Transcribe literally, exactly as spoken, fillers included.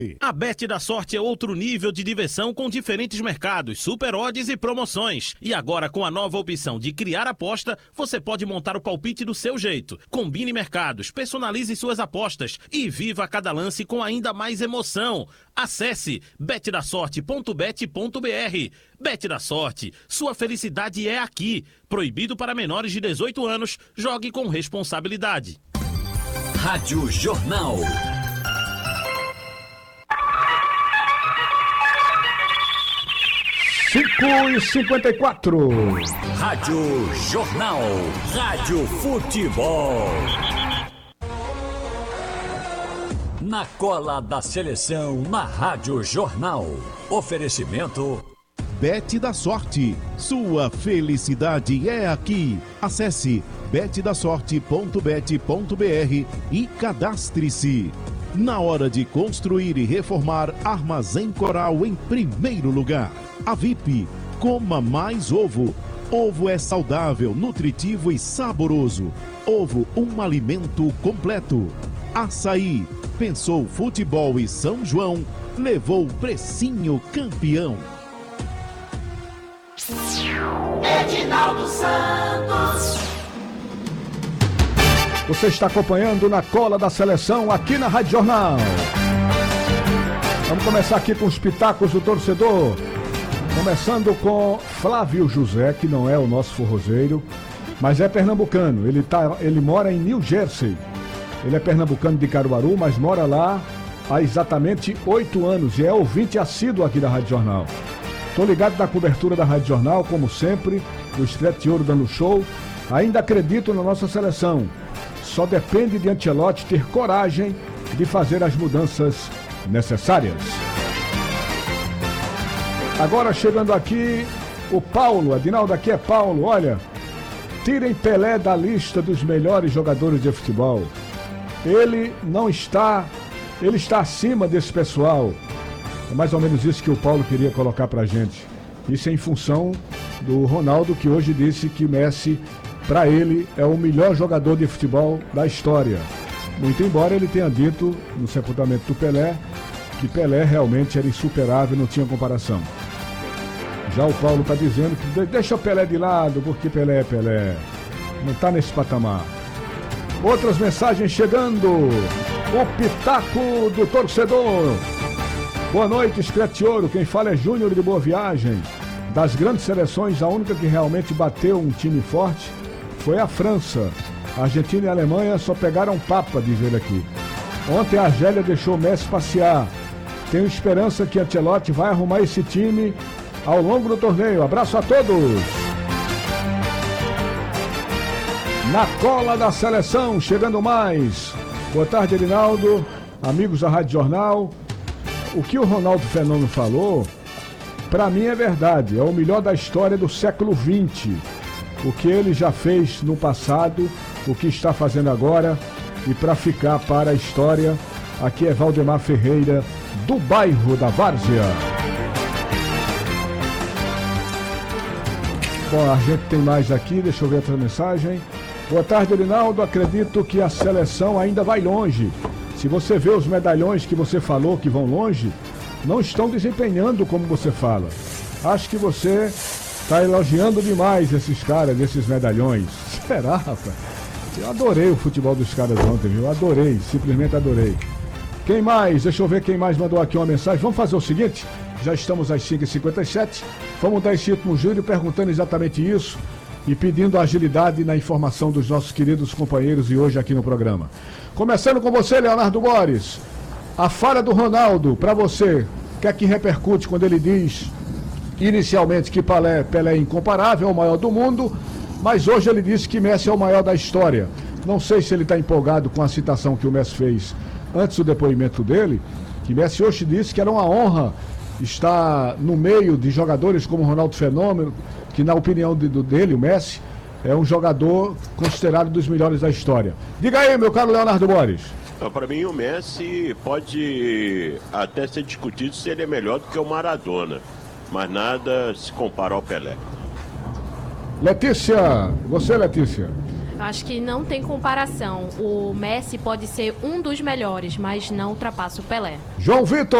A Bet da Sorte é outro nível de diversão com diferentes mercados, super odds e promoções. E agora com a nova opção de criar aposta, você pode montar o palpite do seu jeito. Combine mercados, personalize suas apostas e viva cada lance com ainda mais emoção. Acesse bet da sorte ponto bet ponto br. Bet da Sorte, sua felicidade é aqui. Proibido para menores de dezoito anos, jogue com responsabilidade. Rádio Jornal. cinco e cinquenta e quatro. Rádio Jornal. Rádio Futebol. Na cola da seleção, na Rádio Jornal. Oferecimento Bet da Sorte. Sua felicidade é aqui. Acesse bet da sorte ponto bet ponto br e cadastre-se. Na hora de construir e reformar, Armazém Coral em primeiro lugar. A V I P, coma mais ovo. Ovo é saudável, nutritivo e saboroso. Ovo, um alimento completo. Açaí, pensou futebol e São João, levou precinho campeão. Edinaldo Santos. Você está acompanhando Na Cola da Seleção aqui na Rádio Jornal. Vamos começar aqui com os pitacos do torcedor. Começando com Flávio José, que não é o nosso forrozeiro, mas é pernambucano. Ele, tá, ele mora em New Jersey. Ele é pernambucano de Caruaru, mas mora lá há exatamente oito anos e é ouvinte assíduo aqui da Rádio Jornal. Estou ligado na cobertura da Rádio Jornal, como sempre, o Estreite Ouro dando show. Ainda acredito na nossa seleção. Só depende de Ancelotti ter coragem de fazer as mudanças necessárias. Agora chegando aqui, o Paulo, Adinaldo, aqui é Paulo, olha, tirem Pelé da lista dos melhores jogadores de futebol. Ele não está, ele está acima desse pessoal. É mais ou menos isso que o Paulo queria colocar pra gente. Isso é em função do Ronaldo, que hoje disse que Messi, para ele, é o melhor jogador de futebol da história. Muito embora ele tenha dito, no sepultamento do Pelé, que Pelé realmente era insuperável, não tinha comparação. Já o Paulo está dizendo que deixa o Pelé de lado, porque Pelé é Pelé. Não está nesse patamar. Outras mensagens chegando. O pitaco do torcedor. Boa noite, Escrete Ouro. Quem fala é Júnior de Boa Viagem. Das grandes seleções, a única que realmente bateu um time forte foi a França. A Argentina e a Alemanha só pegaram papa, diz ele aqui. Ontem a Argélia deixou o Messi passear. Tenho esperança que Ancelotti vai arrumar esse time ao longo do torneio. Abraço a todos. Na cola da seleção, chegando mais. Boa tarde, Edinaldo. Amigos da Rádio Jornal. O que o Ronaldo Fenômeno falou, para mim é verdade. É o melhor da história do século vinte. O que ele já fez no passado, o que está fazendo agora e para ficar para a história. Aqui é Valdemar Ferreira, do bairro da Várzea. Bom, a gente tem mais aqui, deixa eu ver outra mensagem. Boa tarde, Rinaldo. Acredito que a seleção ainda vai longe. Se você vê os medalhões que você falou que vão longe, não estão desempenhando como você fala. Acho que você está elogiando demais esses caras, esses medalhões. Será, rapaz? Eu adorei o futebol dos caras ontem, viu? Adorei, simplesmente adorei. Quem mais? Deixa eu ver quem mais mandou aqui uma mensagem. Vamos fazer o seguinte, já estamos às cinco e cinquenta e sete. Vamos dar esse ritmo, Júlio, perguntando exatamente isso e pedindo agilidade na informação dos nossos queridos companheiros de hoje aqui no programa. Começando com você, Leonardo Boris. A falha do Ronaldo, para você, o que é que repercute quando ele diz inicialmente que Pelé, Pelé é incomparável, é o maior do mundo, mas hoje ele disse que Messi é o maior da história. Não sei se ele está empolgado com a citação que o Messi fez antes do depoimento dele, que Messi hoje disse que era uma honra estar no meio de jogadores como o Ronaldo Fenômeno, que na opinião de, do, dele, o Messi, é um jogador considerado dos melhores da história. Diga aí, meu caro Leonardo Boris. Para mim, o Messi pode até ser discutido se ele é melhor do que o Maradona, mas nada se compara ao Pelé. Letícia, você, Letícia? Acho que não tem comparação. O Messi pode ser um dos melhores, mas não ultrapassa o Pelé. João Vitor.